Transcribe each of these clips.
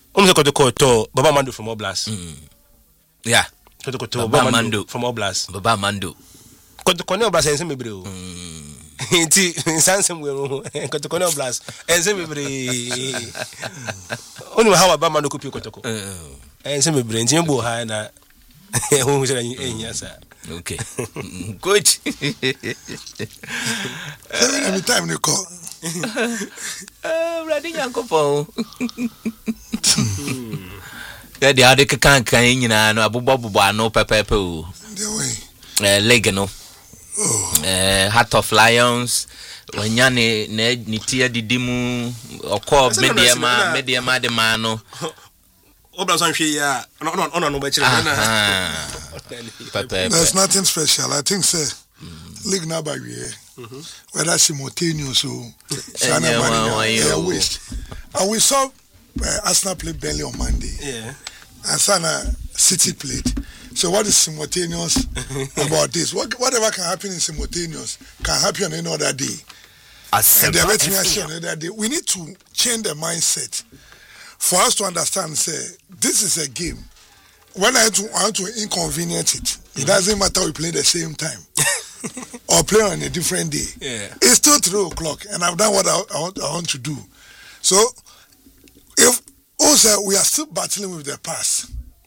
Kotoko to Baba Mando from Oblast. Yeah. Kotoko to Baba Mando from Oblast. Baba Mando. Kotoko no Oblast ense mebro. Inti sansem we Kotoko no Oblast ense mebre. Oni how Baba Mando kopi Kotoko. Ense mebre nti mbo ha na ho sira enya sa. Okay. Coach. Every time you call. Ready Yankopo. Yeah, the other can nyina no abubo no pepepe o. The way. Leg no. Heart of Lions. Wanya ne tia didimu okọ mediama de man no. Oblast anhwe ya no be kire na. There's nothing special. I think say league now by whether simultaneous or waste. And we saw Arsenal play Burnley on Monday. Yeah. And Sana City played. So what is simultaneous about this? Whatever can happen in simultaneous can happen on any other day. And the other day. We need to change the mindset for us to understand. Say this is a game. When I want to inconvenience it, it doesn't matter we play the same time or play on a different day. Yeah. It's still 3 o'clock, and I've done what I want to do. So, if also we are still battling with the past.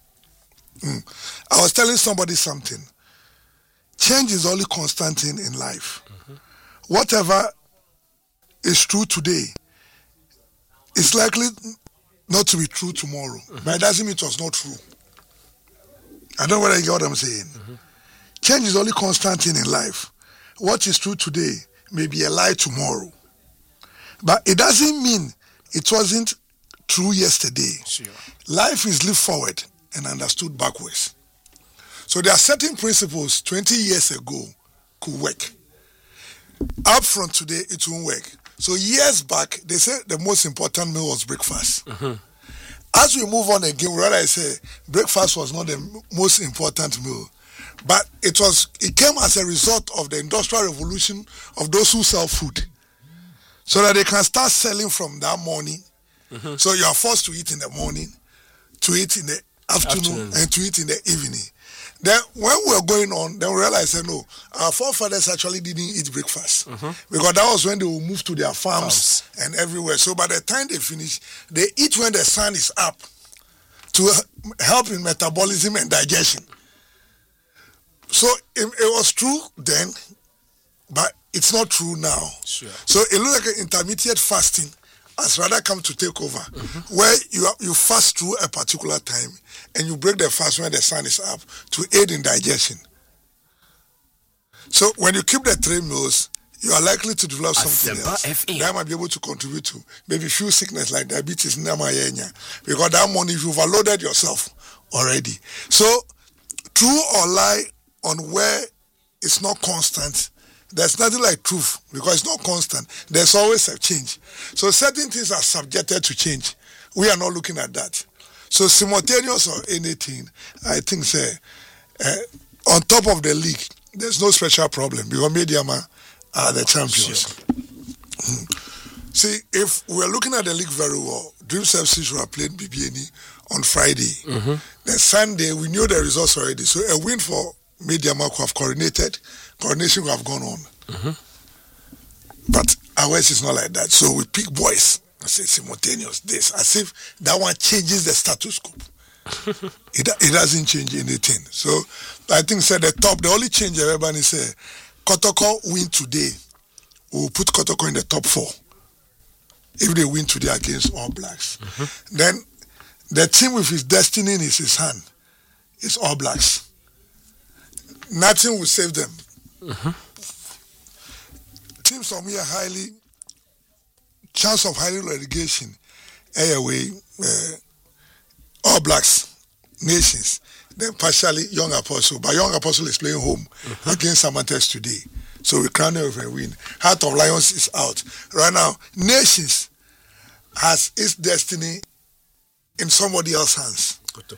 I was telling somebody something. Change is only constant in life. Whatever is true today is likely not to be true tomorrow, but it doesn't mean it was not true. I don't know whether you get what I'm saying. Change is only constant in life. What is true today may be a lie tomorrow. But it doesn't mean it wasn't true yesterday. Sure. Life is lived forward and understood backwards. So there are certain principles 20 years ago could work. Up from today, it won't work. So years back, they said the most important meal was breakfast. As we move on again, we realize say breakfast was not the most important meal, but it came as a result of the industrial revolution of those who sell food, so that they can start selling from that morning. So you are forced to eat in the morning, to eat in the afternoon, and to eat in the evening. Then when we were going on, then we realized that no, our forefathers actually didn't eat breakfast because that was when they would move to their farms and everywhere. So by the time they finish, they eat when the sun is up to help in metabolism and digestion. So it was true then, but it's not true now. Sure. So it looks like an intermediate fasting has rather come to take over, where you fast through a particular time and you break the fast when the sun is up to aid in digestion. So when you keep the 3 meals, you are likely to develop something else that might be able to contribute to maybe few sickness like diabetes, because that morning you've overloaded yourself already. So true or lie on where it's not constant, there's nothing like truth because it's not constant. There's always a change. So certain things are subjected to change. We are not looking at that. So simultaneous or anything, I think say on top of the league, there's no special problem because Mediama are the champions. See, if we're looking at the league very well, Dreams FC should have played BBNE on Friday. Then Sunday, we knew the results already. So a win for Mediama could have coronation would have gone on. But ours is not like that. So we pick boys and say simultaneous this, as if that one changes the status quo. It doesn't change anything. So I think the only change everybody say, Kotoko win today. We'll put Kotoko in the top 4. If they win today against All Blacks. Then the team with his destiny in his hand is All Blacks. Nothing will save them. Teams from here chance of highly relegation away All Blacks nations, then partially Young Apostle, but Young Apostle is playing home against Samantex today, so we crown it with a win. Heart of Lions is out right now. Nations has its destiny in somebody else's hands,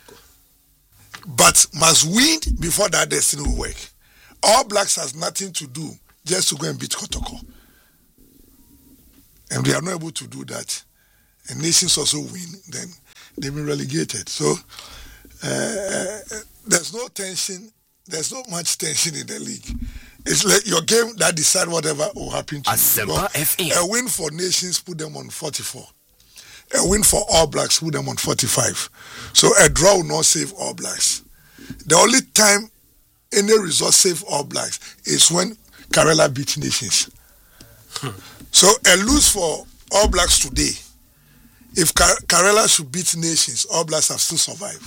but must win before that destiny will work. All Blacks has nothing to do just to go and beat Kotoko. And they are not able to do that. And nations also win, then they've been relegated. So there's no tension. There's not much tension in the league. It's like your game that decide whatever will happen to you. A win for Nations put them on 44. A win for All Blacks put them on 45. So a draw will not save All Blacks. The only time any result save All Blacks is when Karela beat Nations. So a lose for All Blacks today, if Karela should beat Nations, All Blacks have still survived.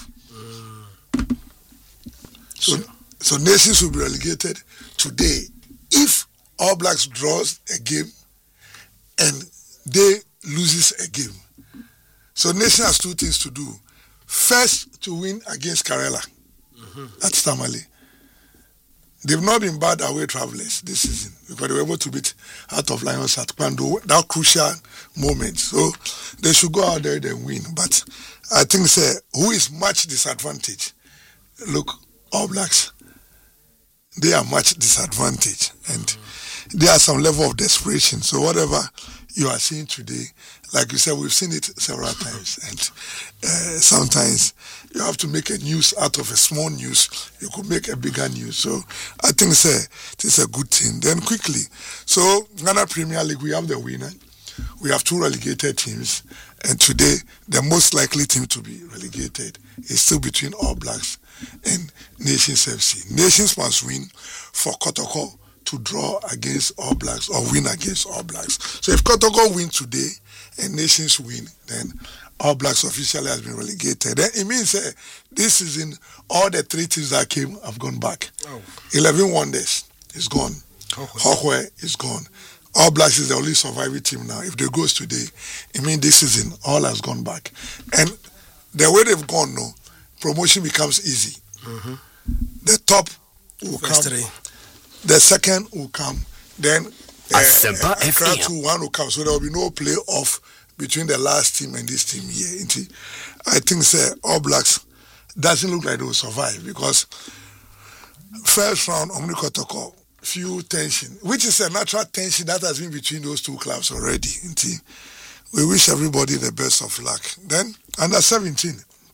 So Nations will be relegated today if All Blacks draws a game and they loses a game. So Nation has two things to do. First, to win against Karela at Tamale. They've not been bad away travelers this season because they were able to beat Heart of Lions at Kwando, that crucial moment. So they should go out there and win. But I think, who is much disadvantaged? Look, All Blacks, they are much disadvantaged. And there are some level of desperation. So whatever you are seeing today, like you said, we've seen it several times. And sometimes you have to make a news out of a small news. You could make a bigger news. So I think it is a good thing. Then quickly, so Ghana Premier League, we have the winner. We have two relegated teams. And today, the most likely team to be relegated is still between All Blacks and Nations FC. Nations must win for Kotoko to draw against All Blacks or win against All Blacks. So if Kotoko win today and Nations win, then All Blacks officially has been relegated. Then it means this season, all the three teams that came have gone back. 11 Wonders is gone. Hohwe is gone. All Blacks is the only surviving team now. If they goes today, it means this season, all has gone back. And the way they've gone now, promotion becomes easy. The top will come. The second will come. Then Accra 2-1 will come. So there will be no play-off between the last team and this team here. I think All Blacks doesn't look like they will survive because first round, Omni Kotoko, few tension, which is a natural tension that has been between those two clubs already. We wish everybody the best of luck. Then, under 17.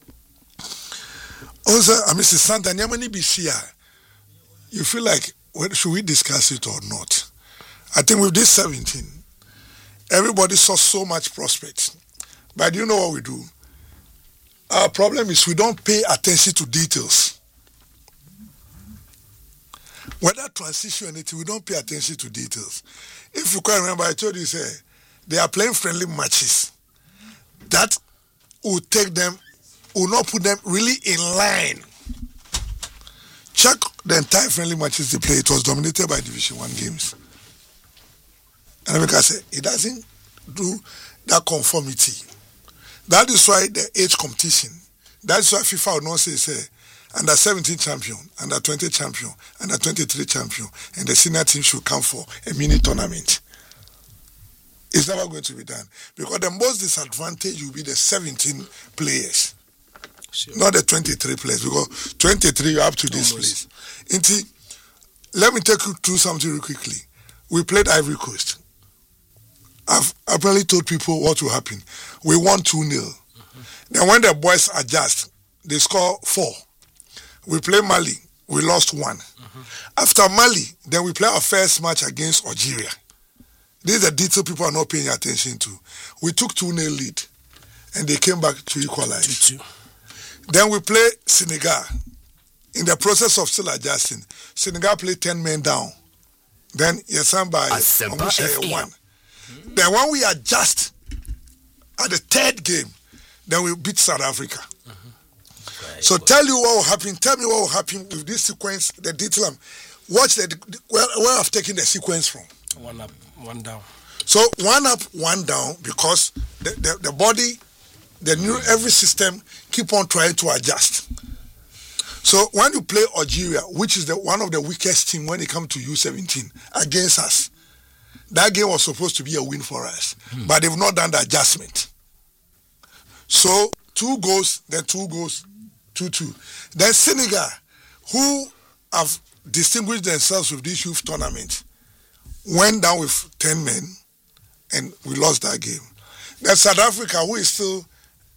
Also, Mr. Santa, Nyamani BCI, you feel like, should we discuss it or not? I think with this 17, everybody saw so much prospects. But do you know what we do? Our problem is we don't pay attention to details. Whether transition or anything, we don't pay attention to details. If you can remember, I told you, they are playing friendly matches. That will take them, will not put them really in line. Check the entire friendly matches they play. It was dominated by Division 1 games. And like I said, it doesn't do that conformity. That is why the age competition, that's why FIFA will not say, under 17 champion, under 20 champion, under 23 champion, and the senior team should come for a mini tournament. It's never going to be done. Because the most disadvantage will be the 17 players. Sure. Not the 23 players, because 23 you have to this place. Let me take you through something real quickly. We played Ivory Coast. I've apparently told people what will happen. We won 2-0. Then when the boys adjust, they score 4. We play Mali. We lost 1. After Mali, then we play our first match against Algeria. These are detail people are not paying attention to. We took 2-0 lead, and they came back to equalize. 2-2. Then we play Senegal. In the process of still adjusting, Senegal played 10 men down. Then Yesamba won. Then when we adjust at the third game, then we beat South Africa. So tell you what will happen. Tell me what will happen with this sequence, the detail. Watch where I've taken the sequence from. 1 up, 1 down. So 1 up, 1 down because the body, every system keep on trying to adjust. So when you play Algeria, which is one of the weakest team when it comes to U17 against us, that game was supposed to be a win for us, but they've not done the adjustment. So 2 goals, then 2 goals, 2-2. Then Senegal, who have distinguished themselves with this youth tournament, went down with 10 men, and we lost that game. Then South Africa, who is still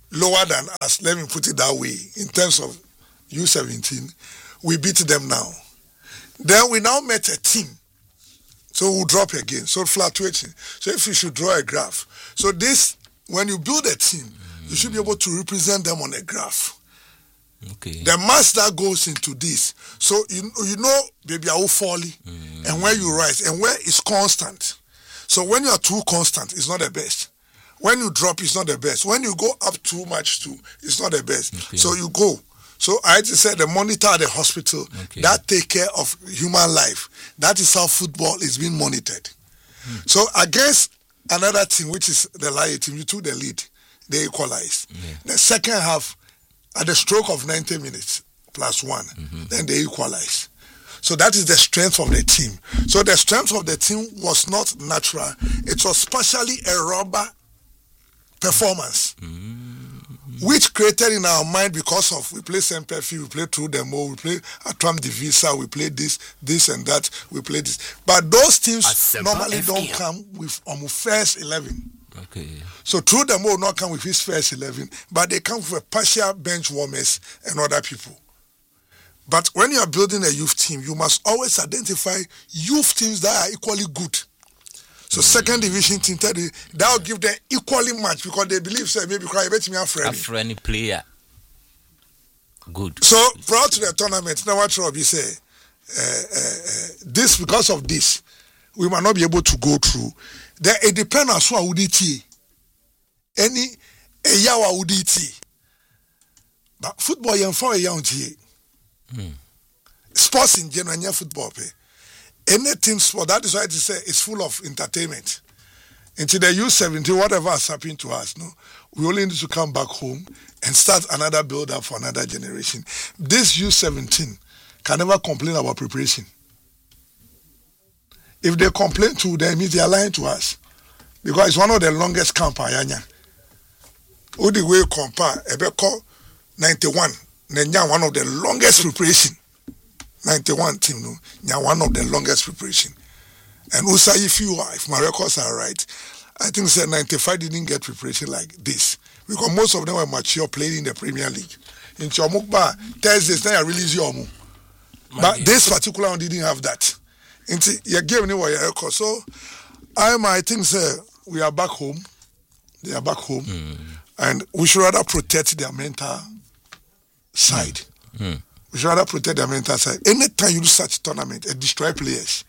lower than us, let me put it that way, in terms of U17, we beat them now. Then we now met a team. So we'll drop again. So fluctuating. So if you should draw a graph. So this, when you build a team, you should be able to represent them on a graph. Okay. The mass that goes into this. So you know, baby, I will fall. And where you rise. And where is constant. So when you are too constant, it's not the best. When you drop, it's not the best. When you go up too much too, it's not the best. Okay. So you go. So I just said the monitor at the hospital, that take care of human life. That is how football is being monitored. So against another team, which is the Lion team, you took the lead. They equalized. The second half, at the stroke of 90 minutes, +1, then they equalized. So that is the strength of the team. So the strength of the team was not natural. It was partially a rubber performance. Which created in our mind because of we play Semperfi, we play Through the Mo, we play Atram Divisa, we play this and that, we play this. But those teams normally don't come with first 11. Okay. So Through the Mo will not come with his first 11, but they come with a partial bench warmers and other people. But when you are building a youth team, you must always identify youth teams that are equally good. So second division team, that will give them equally much because they believe say maybe because I bet me a friendly player. Good. So prior to the tournament, now what Robbie say, this because of this, we might not be able to go through. Then it depends on what would it any a yawa would it. But football young for a young sports in general, football pay. Anything sport, that is why it is it's full of entertainment. Into the U17, whatever has happened to us, no, we only need to come back home and start another build-up for another generation. This U17 can never complain about preparation. If they complain to them, means they are lying to us. Because it's one of the longest camp ayanya. Who the way compare, Ebeko 91, Nenya one of the longest preparation. 91 team, no, now one of the longest preparation. And also, if my records are right, I think 95 didn't get preparation like this because most of them were mature, playing in the Premier League. In Chomukba, Thursdays, now I release your move. But this particular one didn't have that. You gave me what your record. So I think we are back home. They are back home, and we should rather protect their mental side. We should rather protect their mental side. Anytime you do such tournament, it destroy players.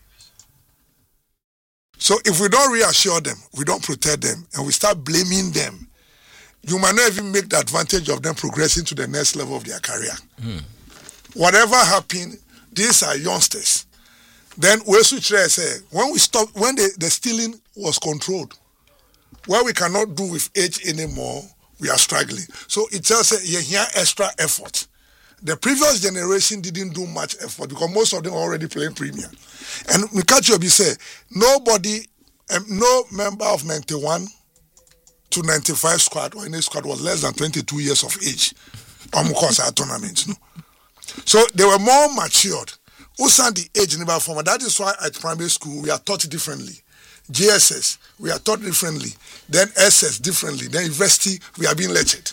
So if we don't reassure them, we don't protect them, and we start blaming them, you might not even make the advantage of them progressing to the next level of their career. Whatever happened, these are youngsters. Then we switch there, say, when we stop, when the stealing was controlled, where we cannot do with age anymore, we are struggling. So it tells us you hear extra effort. The previous generation didn't do much effort because most of them are already playing Premier. And Mikachi say nobody, no member of 91 to 95 squad or any squad was less than 22 years of age. Our tournament, no. So they were more matured. Also, the age in about former. That is why at primary school we are taught differently. GSS we are taught differently. Then SS differently. Then university we are being lectured.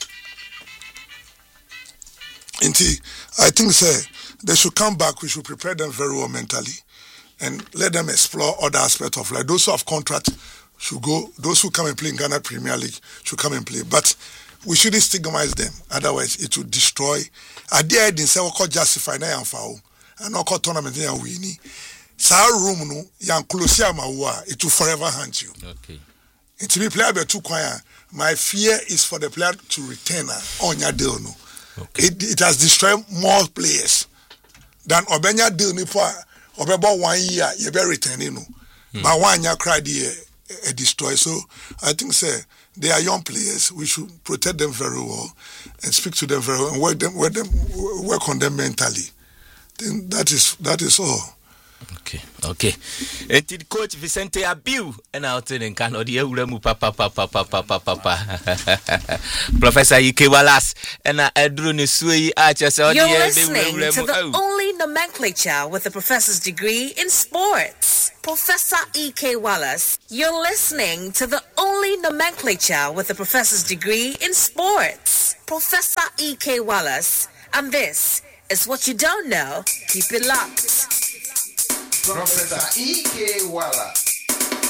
I think they should come back. We should prepare them very well mentally and let them explore other aspects of life. Those who have contract should go. Those who come and play in Ghana Premier League should come and play. But we shouldn't stigmatize them. Otherwise, it will destroy. I didn't say we could justify na foul and no court tournament and winning. Sa room no yan close it will forever haunt you. Okay. It will be player be too quiet. My fear is for the player to return on your deal no. Okay. It has destroyed more players than Obenya deal ni for Obebo 1 year you be returning no. But 1 year cry destroy. So I think they are young players. We should protect them very well and speak to them very well and work on them mentally. Then that is all. Okay. And Coach Vicente Abiu and out in Canada, papa. Professor Ike Wallace and Edru Nisui Archers. You're listening to the only nomenclature with a professor's degree in sports. Professor E.K. Wallace. You're listening to the only nomenclature with a professor's degree in sports. Professor E.K. Wallace. And this is what you don't know. Keep it locked. Professor E.K. Wallace.